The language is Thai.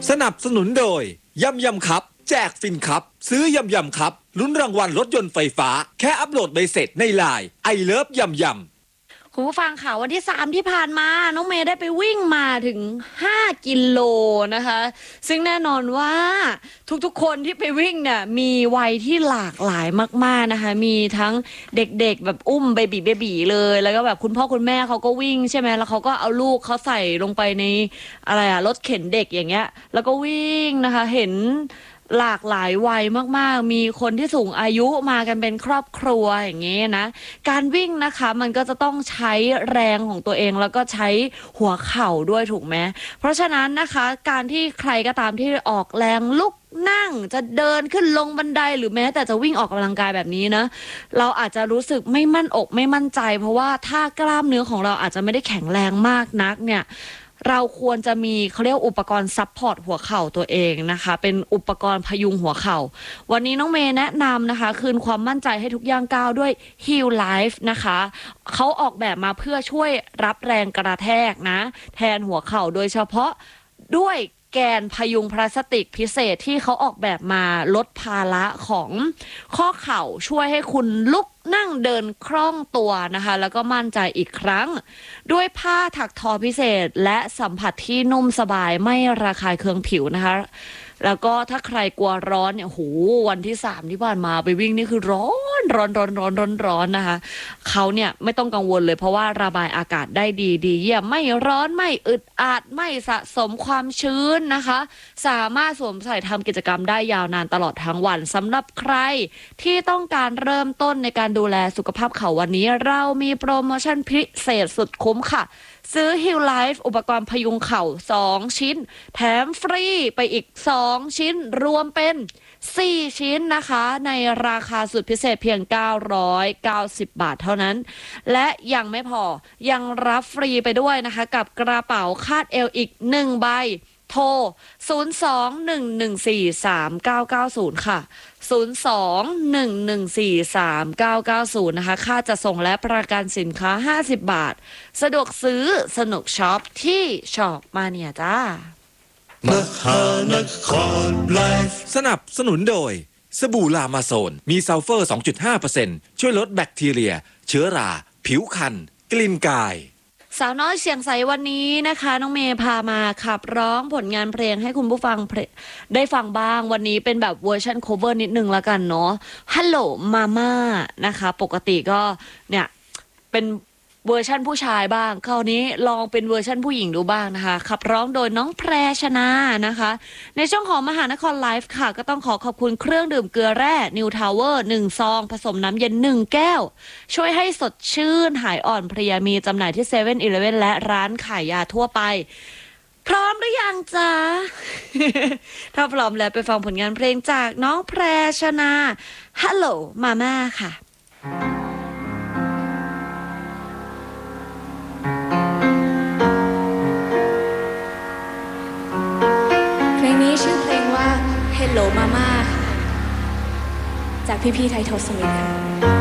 สนับสนุนโดยยำยำครับแจกฟินครับซื้อยำยำครับลุ้นรางวัลรถยนต์ไฟฟ้าแค่อัปโหลดใบเสร็จในไลน์ไอเลิฟยำยำคุณผู้ฟังค่ะวันที่3ที่ผ่านมาน้องเมย์ได้ไปวิ่งมาถึง5กิโลนะคะซึ่งแน่นอนว่าทุกๆคนที่ไปวิ่งเนี่ยมีวัยที่หลากหลายมากๆนะคะมีทั้งเด็กๆแบบอุ้มเบบีเลยแล้วก็แบบคุณพ่อคุณแม่เขาก็วิ่งใช่ไหมแล้วเขาก็เอาลูกเขาใส่ลงไปในรถเข็นเด็กอย่างเงี้ยแล้วก็วิ่งนะคะเห็นหลากหลายวัยมากๆมีคนที่สูงอายุมากันเป็นครอบครัวอย่างนี้นะการวิ่งนะคะมันก็จะต้องใช้แรงของตัวเองแล้วก็ใช้หัวเข่าด้วยถูกไหมเพราะฉะนั้นนะคะการที่ใครก็ตามที่ออกแรงลุกนั่งจะเดินขึ้นลงบันไดหรือแม้แต่จะวิ่งออกกำลังกายแบบนี้นะเราอาจจะรู้สึกไม่มั่นอกไม่มั่นใจเพราะว่าถ้ากล้ามเนื้อของเราอาจจะไม่ได้แข็งแรงมากนักเนี่ยเราควรจะมีเขาเรียกอุปกรณ์ซัพพอร์ตหัวเข่าตัวเองนะคะเป็นอุปกรณ์พยุงหัวเข่าวันนี้น้องเมย์แนะนำนะคะคืนความมั่นใจให้ทุกย่างก้าวด้วย Heal Life นะคะเขาออกแบบมาเพื่อช่วยรับแรงกระแทกนะแทนหัวเข่าโดยเฉพาะด้วยแกนพยุงพลาสติกพิเศษที่เขาออกแบบมาลดภาระของข้อเข่าช่วยให้คุณลุกนั่งเดินคล่องตัวนะคะแล้วก็มั่นใจอีกครั้งด้วยผ้าถักทอพิเศษและสัมผัสที่นุ่มสบายไม่ระคายเคืองผิวนะคะแล้วก็ถ้าใครกลัวร้อนเนี่ยโหวันที่3ที่ผ่านมาไปวิ่งนี่คือร้อนนะคะเขาเนี่ยไม่ต้องกังวลเลยเพราะว่าระบายอากาศได้ดีเยี่ยมไม่ร้อนไม่อึดอัดไม่สะสมความชื้นนะคะสามารถสวมใส่ทำกิจกรรมได้ยาวนานตลอดทั้งวันสำหรับใครที่ต้องการเริ่มต้นในการดูแลสุขภาพเข่าวันนี้เรามีโปรโมชั่นพิเศษสุดคุ้มค่ะซื้อ Heal Life อุปกรณ์พยุงเข่า2ชิ้นแถมฟรีไปอีก2ชิ้นรวมเป็น4ชิ้นนะคะในราคาสุดพิเศษเพียง990 บาทเท่านั้นและยังไม่พอยังรับฟรีไปด้วยนะคะกับกระเป๋าคาดเอวอีก1ใบโทร 02-114-3990 ค่ะ 02-114-3990 นะคะค่าจะส่งและประกันสินค้า50 บาทสะดวกซื้อสนุกช็อปที่ช็อปมาเนี่ยจ้ามหานครไลฟ์สนับสนุนโดยสบู่ลามาโซนมีซัลเฟอร์ 2.5% ช่วยลดแบคทีเรียเชื้อราผิวคันกลิ่นกายสาวน้อยเสียงใสวันนี้นะคะน้องเมย์พามาขับร้องผลงานเพลงให้คุณผู้ฟังได้ฟังบ้างวันนี้เป็นแบบเวอร์ชัน cover นิดนึงละกันเนาะ Hello Mama นะคะปกติก็เนี่ยเป็นเวอร์ชันผู้ชายบ้างคราวนี้ลองเป็นเวอร์ชันผู้หญิงดูบ้างนะคะขับร้องโดยน้องแพรชนานะคะในช่วงของมหานครไลฟ์ค่ะก็ต้องขอบคุณเครื่องดื่มเกลือแร่ New Tower 1 ซองผสมน้ำเย็น1 แก้วช่วยให้สดชื่นหายอ่อนเพลียมีจำหน่ายที่ 7-Eleven และร้านขายยาทั่วไปพร้อมหรือยังจ๊ะ ถ้าพร้อมแล้วไปฟังผลงานเพลงจากน้องแพรชนา Hello Mama ค่ะเพลงนี้ชื่อเพลงว่า Hello Mama ค่ะจากพี่ๆไทยทศมิตรค่ะ